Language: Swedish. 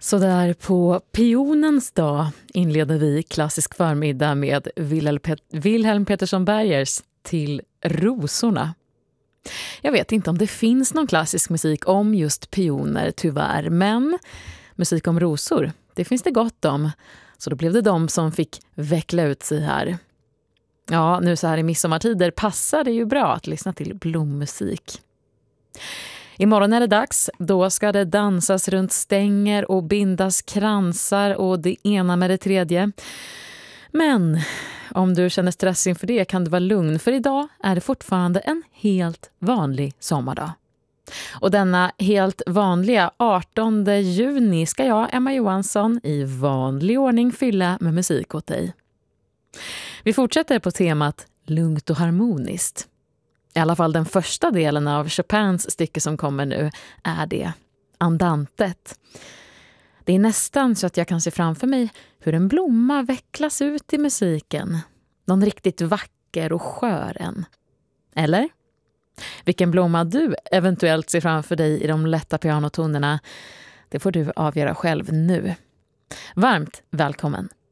Så där på pionens dag inleder vi klassisk förmiddag med Wilhelm Petersson Bergers Till rosorna. Jag vet inte om det finns någon klassisk musik om just pioner tyvärr, men musik om rosor, det finns det gott om. Så då blev det de som fick veckla ut sig här. Ja, nu så här i midsommartider passar det ju bra att lyssna till blommusik. Imorgon är det dags, då ska det dansas runt stänger och bindas kransar och det ena med det tredje. Men om du känner stress inför det kan du vara lugn, för idag är det fortfarande en helt vanlig sommardag. Och denna helt vanliga 18 juni ska jag, Emma Johansson, i vanlig ordning fylla med musik åt dig. Vi fortsätter på temat lugnt och harmoniskt. I alla fall den första delen av Chopins stycke som kommer nu är det, Andantet. Det är nästan så att jag kan se framför mig hur en blomma vecklas ut i musiken. Någon riktigt vacker och skör en. Eller? Vilken blomma du eventuellt ser framför dig i de lätta pianotonerna, det får du avgöra själv nu. Varmt välkommen!